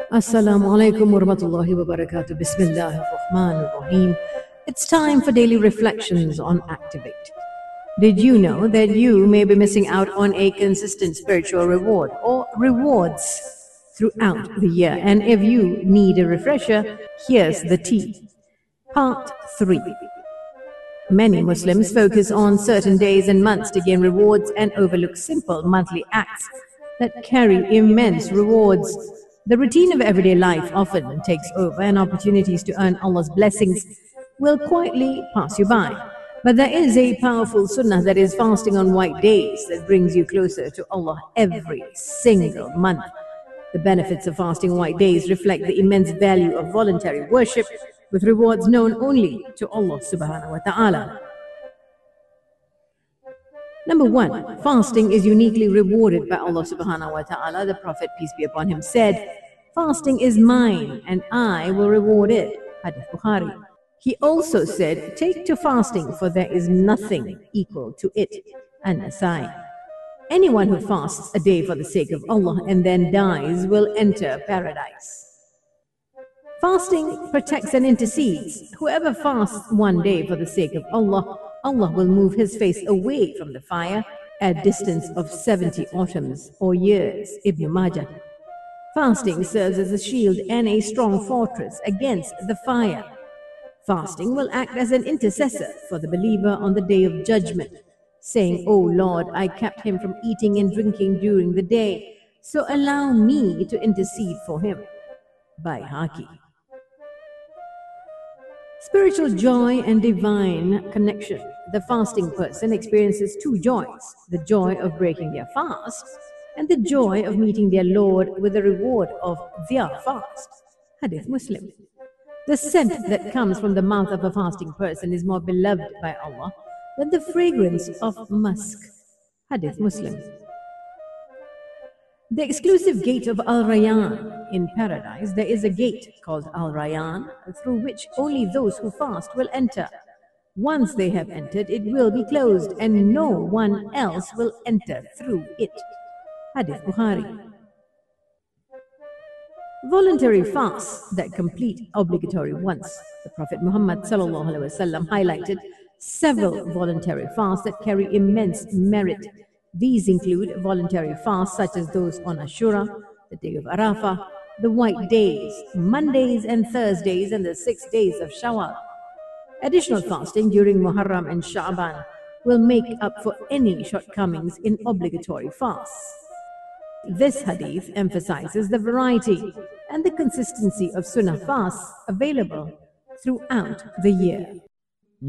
Assalamu alaikum wa rahmatullahi wa barakatuh. Bismillahir Rahmanir Rahim. It's time for daily reflections on Activate. Did you know that you may be missing out on a consistent spiritual reward or rewards throughout the year? And if you need a refresher, here's the tea. Part 3. Many Muslims focus on certain days and months to gain rewards and overlook simple monthly acts that carry immense rewards. The routine of everyday life often takes over, and opportunities to earn Allah's blessings will quietly pass you by. But there is a powerful sunnah, that is fasting on white days, that brings you closer to Allah every single month. The benefits of fasting on white days reflect the immense value of voluntary worship, with rewards known only to Allah subhanahu wa ta'ala. Number 1, fasting is uniquely rewarded by Allah subhanahu wa ta'ala. The Prophet, peace be upon him, said, "Fasting is mine and I will reward it." Hadith Bukhari. He also said, "Take to fasting, for there is nothing equal to it." An-Nasai. Anyone who fasts a day for the sake of Allah and then dies will enter paradise. Fasting protects and intercedes. Whoever fasts one day for the sake of Allah, Allah will move his face away from the fire at a distance of 70 autumns or years. Ibn Majah. Fasting serves as a shield and a strong fortress against the fire. Fasting will act as an intercessor for the believer on the day of judgment, saying, "O Lord, I kept him from eating and drinking during the day, so allow me to intercede for him." Baihaqi. Spiritual joy and divine connection. The fasting person experiences two joys: the joy of breaking their fast and the joy of meeting their Lord with the reward of their fast. Hadith Muslim. The scent that comes from the mouth of a fasting person is more beloved by Allah than the fragrance of musk. Hadith Muslim. The exclusive gate of Al-Rayyan. In paradise, there is a gate called Al-Rayyan, through which only those who fast will enter. Once they have entered, it will be closed, and no one else will enter through it. Hadith Bukhari. Voluntary fasts that complete obligatory ones. The Prophet Muhammad ﷺ highlighted several voluntary fasts that carry immense merit. These include voluntary fasts such as those on Ashura, the day of Arafah, the white days, Mondays and Thursdays, and the 6 days of Shawwal. Additional fasting during Muharram and Sha'ban will make up for any shortcomings in obligatory fasts. This hadith emphasizes the variety and the consistency of sunnah fasts available throughout the year.